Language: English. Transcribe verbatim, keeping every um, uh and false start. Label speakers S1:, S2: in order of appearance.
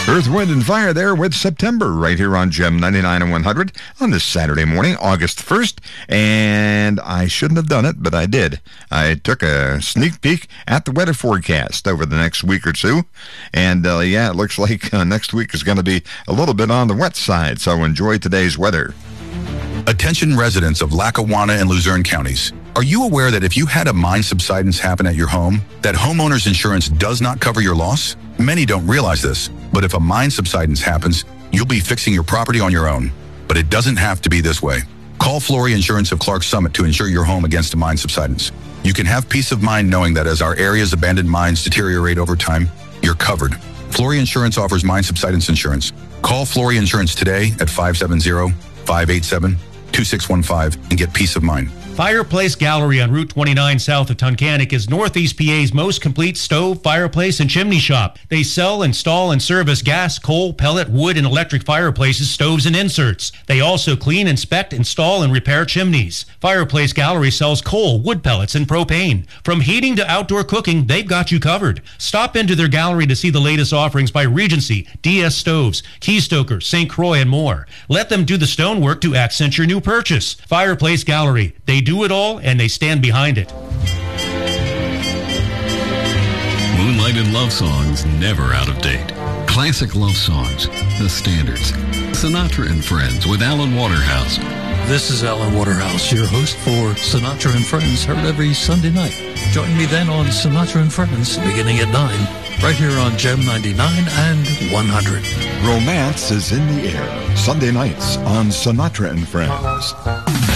S1: Earth, Wind, and Fire there with September right here on Gem ninety-nine and one hundred on this Saturday morning, August first. And I shouldn't have done it, but I did. I took a sneak peek at the weather forecast over the next week or two. And, uh, yeah, it looks like uh, next week is going to be a little bit on the wet side, so enjoy today's weather.
S2: Attention residents of Lackawanna and Luzerne counties. Are you aware that if you had a mine subsidence happen at your home, that homeowner's insurance does not cover your loss? Many don't realize this, but if a mine subsidence happens, you'll be fixing your property on your own. But it doesn't have to be this way. Call Flory Insurance of Clark Summit to insure your home against a mine subsidence. You can have peace of mind knowing that as our area's abandoned mines deteriorate over time, you're covered. Flory Insurance offers mine subsidence insurance. Call Flory Insurance today at five seven zero, five eight seven, two six one five and get peace of mind.
S3: Fireplace Gallery on Route twenty-nine south of Tunkhannock is Northeast P A's most complete stove, fireplace, and chimney shop. They sell, install, and service gas, coal, pellet, wood, and electric fireplaces, stoves, and inserts. They also clean, inspect, install, and repair chimneys. Fireplace Gallery sells coal, wood pellets, and propane. From heating to outdoor cooking, they've got you covered. Stop into their gallery to see the latest offerings by Regency, D S Stoves, Keystoker, Saint Croix, and more. Let them do the stonework to accent your new purchase. Fireplace Gallery. They do it all, and they stand behind it.
S4: Moonlighted love songs, never out of date. Classic love songs, the standards. Sinatra and Friends with Alan Waterhouse.
S5: This is Alan Waterhouse, your host for Sinatra and Friends, heard every Sunday night. Join me then on Sinatra and Friends, beginning at nine, right here on Gem ninety-nine and one hundred.
S1: Romance is in the air, Sunday nights on Sinatra and Friends.